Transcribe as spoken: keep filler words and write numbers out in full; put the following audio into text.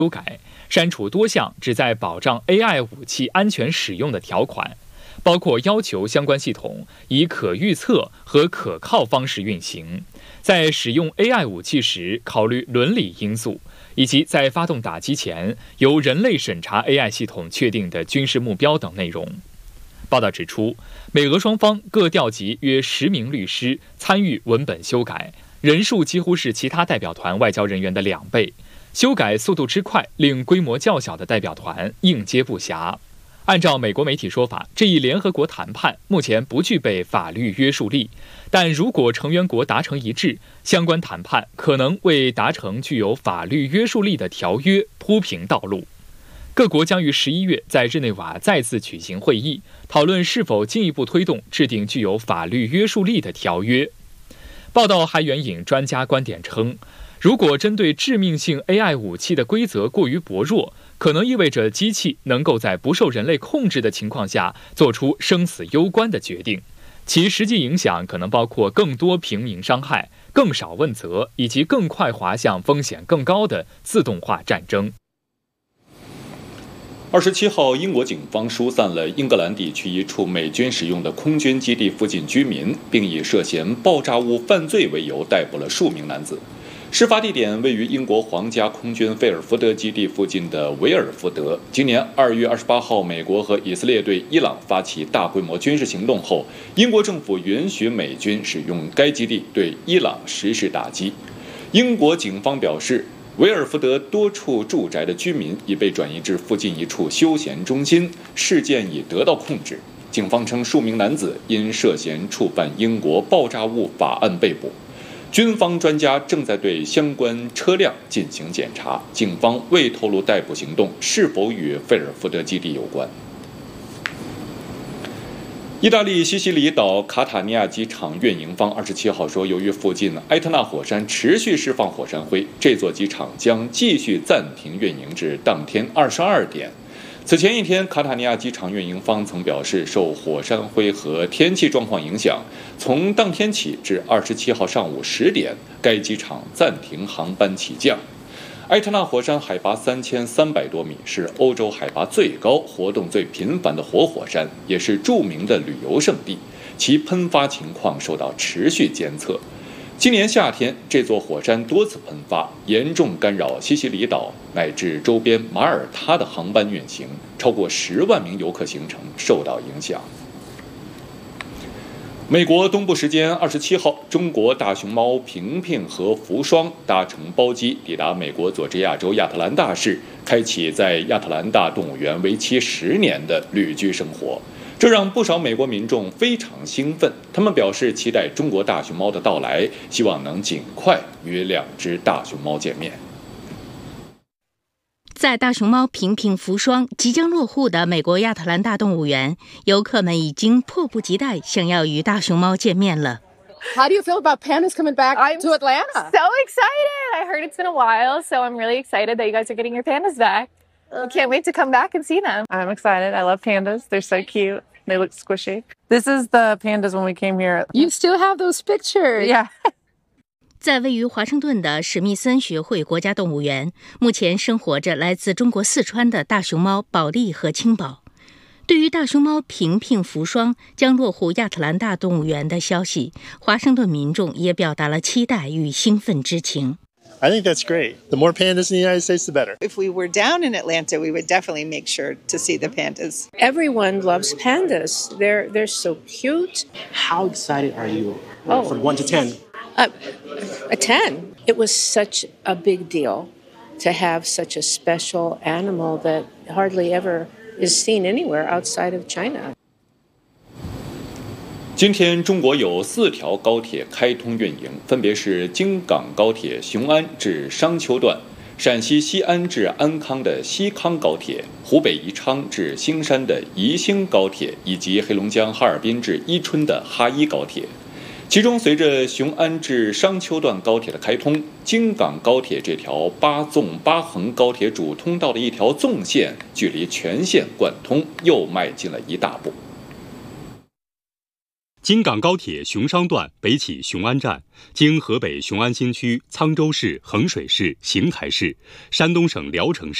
修改，删除多项旨在保障 A I 武器安全使用的条款，包括要求相关系统以可预测和可靠方式运行，在使用 A I 武器时考虑伦理因素，以及在发动打击前由人类审查 A I 系统确定的军事目标等内容。报道指出，美俄双方各调集约十名律师参与文本修改，人数几乎是其他代表团外交人员的两倍。修改速度之快，令规模较小的代表团应接不暇。按照美国媒体说法，这一联合国谈判目前不具备法律约束力，但如果成员国达成一致，相关谈判可能为达成具有法律约束力的条约铺平道路。各国将于十一月在日内瓦再次举行会议，讨论是否进一步推动制定具有法律约束力的条约。报道还援引专家观点称，如果针对致命性 A I 武器的规则过于薄弱，可能意味着机器能够在不受人类控制的情况下做出生死攸关的决定，其实际影响可能包括更多平民伤害、更少问责，以及更快滑向风险更高的自动化战争。 二十七号，英国警方疏散了英格兰地区一处美军使用的空军基地附近居民，并以涉嫌爆炸物犯罪为由逮捕了数名男子。事发地点位于英国皇家空军菲尔福德基地附近的维尔福德。今年二月二十八号，美国和以色列对伊朗发起大规模军事行动后，英国政府允许美军使用该基地对伊朗实施打击。英国警方表示，维尔福德多处住宅的居民已被转移至附近一处休闲中心，事件已得到控制。警方称，数名男子因涉嫌触犯英国爆炸物法案被捕。军方专家正在对相关车辆进行检查，警方未透露逮捕行动是否与费尔福德基地有关。意大利西西里岛卡塔尼亚机场运营方二十七号说，由于附近埃特纳火山持续释放火山灰，这座机场将继续暂停运营至当天二十二点。此前一天，卡塔尼亚机场运营方曾表示，受火山灰和天气状况影响，从当天起至二十七号上午十点，该机场暂停航班起降。埃特纳火山海拔三千三百多米，是欧洲海拔最高、活动最频繁的活火山，也是著名的旅游胜地，其喷发情况受到持续监测。今年夏天，这座火山多次喷发，严重干扰西西里岛乃至周边马耳他的航班运行，超过十万名游客行程受到影响。美国东部时间二十七号，中国大熊猫平平和福双搭乘包机抵达美国佐治亚州亚特兰大市，开启在亚特兰大动物园为期十年的旅居生活。这让不少美国民众非常兴奋，他们表示期待中国大熊猫的到来，希望能尽快与两只大熊猫见面。 在大熊猫平平福双即将落户的美国亚特兰大动物园，游客们已经迫不及待想要与大熊猫见面了。 How do you feel about pandas coming back I'm to Atlanta? So excited! I heard it's been a while, so I'm really excited that you guys are getting your pandas back. I can't wait to come back and see them. I'm excited. I love pandas. They're so cute. They look squishy. This is the pandas when we came here. You still have those pictures? Yeah. 在位于华盛顿的史密森学会国家动物园，目前生活着来自中国四川的大熊猫保利和青宝。对于大熊猫平平福双将落户亚特兰大动物园的消息，华盛顿民众也表达了期待与兴奋之情。 I think that's great. The more pandas in the United States, the better. If we were down in Atlanta, we would definitely make sure to see the pandas. Everyone loves pandas. They're they're so cute. How excited are you Oh. from one to ten? Uh, a ten. It was such a big deal to have such a special animal that hardly ever is seen anywhere outside of China. 今天，中国有四条高铁开通运营，分别是京港高铁雄安至商丘段、陕西西安至安康的西康高铁、湖北宜昌至兴山的宜兴高铁，以及黑龙江哈尔滨至伊春的哈伊高铁。其中，随着雄安至商丘段高铁的开通，京港高铁这条八纵八横高铁主通道的一条纵线，距离全线贯通又迈进了一大步。 京港高铁熊商段北起雄安站，经河北雄安新区、沧州市、衡水市、邢台市、山东省聊城市